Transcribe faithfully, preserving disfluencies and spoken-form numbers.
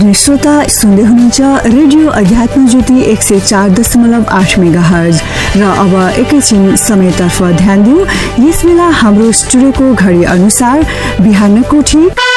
श्रोता सुन्दै हुनुहुन्छ रेडियो अध्यात्म ज्योति एक सय चार दशमलव आठ मेगा हर्ज र अब एकैछिन समयतर्फ ध्यान दिउँ। यस बेला हाम्रो स्टुडियोको घडी अनुसार बिहानको ठीक